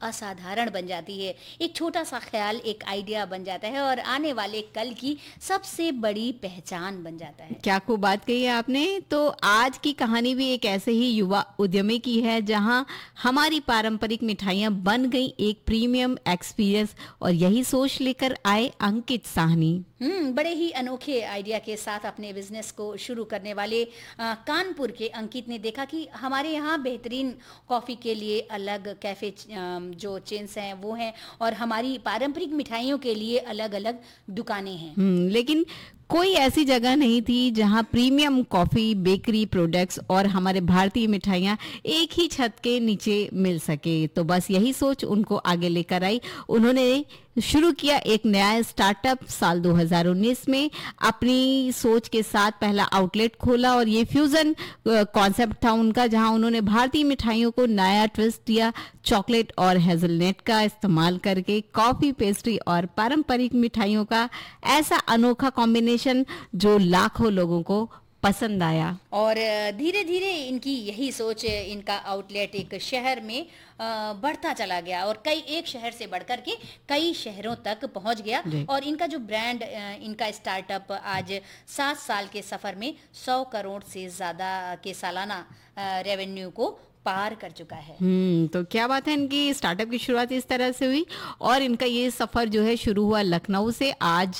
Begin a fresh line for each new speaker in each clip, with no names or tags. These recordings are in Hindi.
असाधारण बन जाती है। एक छोटा सा ख्याल एक आइडिया बन जाता है और आने वाले कल की सबसे बड़ी पहचान बन जाता है।
क्या खूब बात कही है आपने। तो आज की कहानी भी एक ऐसे ही युवा उद्यमी की है जहां हमारी पारंपरिक मिठाइयां बन गई एक प्रीमियम एक्सपीरियंस, और यही सोच लेकर आए अंकित साहनी।
बड़े ही अनोखे आइडिया के साथ अपने बिजनेस को शुरू करने वाले कानपुर के अंकित ने देखा कि हमारे यहाँ बेहतरीन कॉफ़ी के लिए अलग कैफ़े जो चेन्स हैं वो हैं, और हमारी पारंपरिक मिठाइयों के लिए अलग अलग दुकानें हैं।
लेकिन कोई ऐसी जगह नहीं थी जहां प्रीमियम कॉफी, बेकरी प्रोडक्ट्स और हमारे भारतीय मिठाइयां एक ही छत के नीचे मिल सके। तो बस यही सोच उनको आगे लेकर आई। उन्होंने शुरू किया एक नया स्टार्टअप साल 2019 में। अपनी सोच के साथ पहला आउटलेट खोला और ये फ्यूजन कॉन्सेप्ट था उनका, जहां उन्होंने भारतीय मिठाइयों को नया ट्विस्ट दिया। चॉकलेट और हेजलनट का इस्तेमाल करके कॉफी, पेस्ट्री और पारंपरिक मिठाइयों का ऐसा अनोखा कॉम्बिनेशन जो लाखों लोगों को पसंद आया।
और धीरे धीरे इनकी यही सोच, इनका आउटलेट एक शहर में बढ़ता चला गया और एक शहर से बढ़कर के कई शहरों तक पहुंच गया। और इनका जो ब्रांड, इनका स्टार्टअप आज 7 साल के सफर में 100 करोड़ से ज्यादा के सालाना रेवेन्यू को पार कर चुका है।
तो क्या बात है, इनकी स्टार्टअप की शुरुआत इस तरह से हुई और इनका ये सफर जो है शुरू हुआ लखनऊ से। आज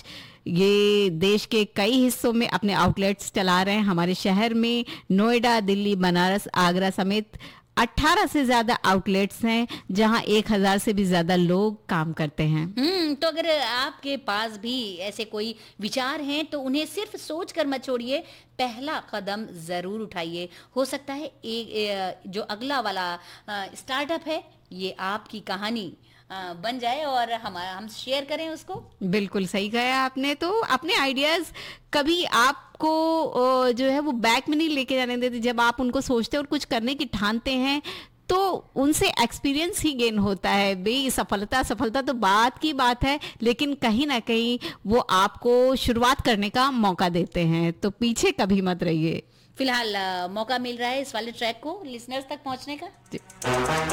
ये देश के कई हिस्सों में अपने आउटलेट्स चला रहे हैं। हमारे शहर में नोएडा, दिल्ली, बनारस, आगरा समेत 18 से ज्यादा आउटलेट्स हैं जहां 1000 से भी ज्यादा लोग काम करते हैं।
तो अगर आपके पास भी ऐसे कोई विचार हैं तो उन्हें सिर्फ सोच कर मत छोड़िए, पहला कदम जरूर उठाइए। हो सकता है जो अगला वाला स्टार्टअप है ये आपकी कहानी बन जाए और हम शेयर करें उसको। बिल्कुल
सही कहा आपने। तो अपने आइडियाज कभी आपको जो है वो बैक में नहीं लेके जाने देते। जब आप उनको सोचते और कुछ करने की ठानते हैं तो उनसे एक्सपीरियंस ही गेन होता है। भाई सफलता तो बात की बात है, लेकिन कहीं ना कहीं वो आपको शुरुआत करने का मौका देते हैं। तो पीछे कभी मत रहिए।
फिलहाल मौका मिल रहा है इस वाले ट्रैक को लिसनर्स तक पहुंचने का।